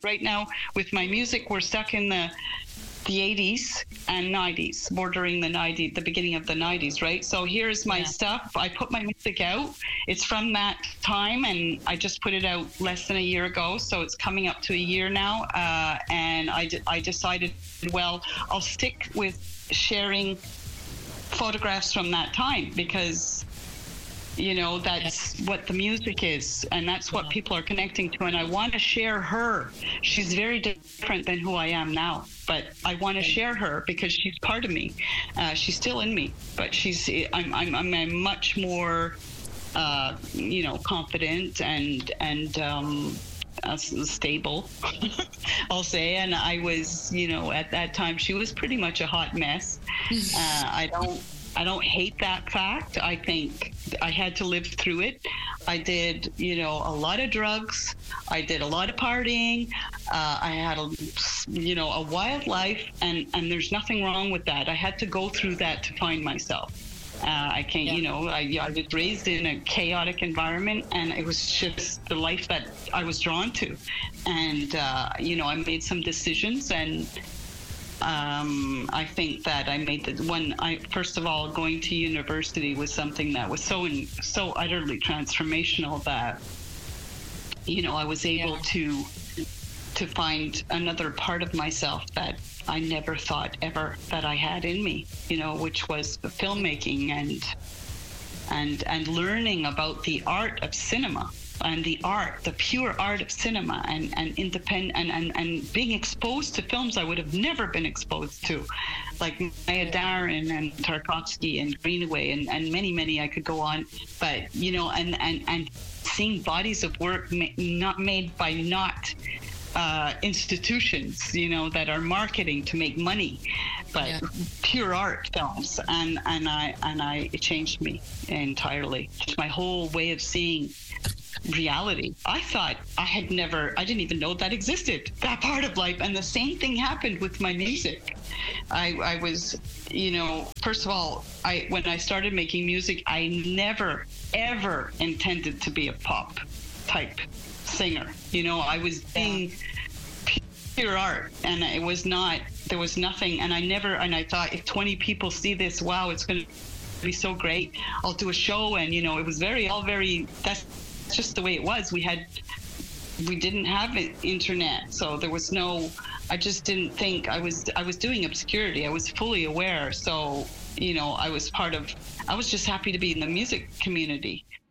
right now with my music, we're stuck in the 80s and 90s, bordering the beginning of the 90s, right? So here's my stuff. I put my music out. It's from that time, and I just put it out less than a year ago, so it's coming up to a year now. And I decided, well, I'll stick with sharing photographs from that time, because that's what the music is, and that's what people are connecting to, and I want to share her. She's very different than who I am now, but I want to share her because she's part of me. She's still in me, but I'm much more confident and stable, I'll say. And I was, at that time, she was pretty much a hot mess. I don't hate that fact. I think I had to live through it. I did, a lot of drugs. I did a lot of partying. I had a wild life, and there's nothing wrong with that. I had to go through that to find myself. I can't, I was raised in a chaotic environment, and it was just the life that I was drawn to. And, I made some decisions, and I think that I made first of all, going to university was something that was so utterly transformational that, I was able to find another part of myself that I never thought ever that I had in me, which was the filmmaking and learning about the art of cinema. And the pure art of cinema, and independent, and being exposed to films I would have never been exposed to, like Maya Deren and Tarkovsky and Greenaway and many I could go on, but and seeing bodies of work not made by institutions, that are marketing to make money, but pure art films, and it changed me entirely. My whole way of seeing reality. I thought I didn't even know that existed, that part of life. And the same thing happened with my music. I was, first of all, when I started making music, I never, ever intended to be a pop type singer. I was being pure art, and there was nothing. And I thought, if 20 people see this, wow, it's going to be so great. I'll do a show. And, it was that's just the way it was. We didn't have internet, so there was I just didn't think I was doing obscurity. I was fully aware. So, I was just happy to be in the music community.